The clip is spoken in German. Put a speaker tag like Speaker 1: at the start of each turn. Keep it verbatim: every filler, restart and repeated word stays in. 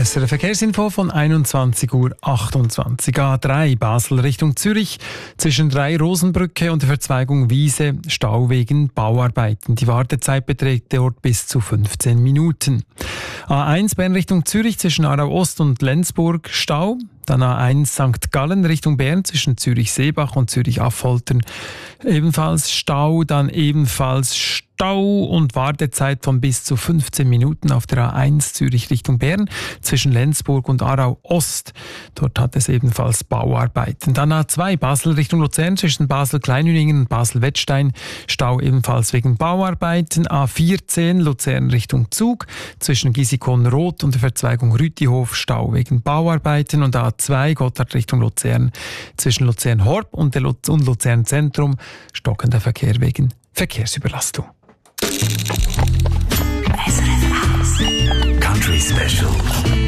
Speaker 1: S R F Verkehrsinfo von einundzwanzig Uhr achtundzwanzig. A drei Basel Richtung Zürich zwischen drei Rosenbrücke und der Verzweigung Wiese Stau wegen Bauarbeiten. Die Wartezeit beträgt dort bis zu fünfzehn Minuten. A eins Bern Richtung Zürich zwischen Aarau Ost und Lenzburg Stau. Dann A eins Sankt Gallen Richtung Bern zwischen Zürich-Seebach und Zürich-Affoltern ebenfalls Stau, dann ebenfalls Stau und Wartezeit von bis zu fünfzehn Minuten auf der A eins Zürich Richtung Bern zwischen Lenzburg und Aarau Ost. Dort hat es ebenfalls Bauarbeiten. Dann A zwei Basel Richtung Luzern zwischen Basel-Kleinhüningen und Basel-Wettstein Stau ebenfalls wegen Bauarbeiten. A vierzehn Luzern Richtung Zug zwischen Gisikon-Roth und der Verzweigung Rütihof Stau wegen Bauarbeiten. Und A zwei Gotthard Richtung Luzern zwischen Luzern-Horb und, Luz- und Luzern-Zentrum stockender Verkehr wegen Verkehrsüberlastung.
Speaker 2: Country Special.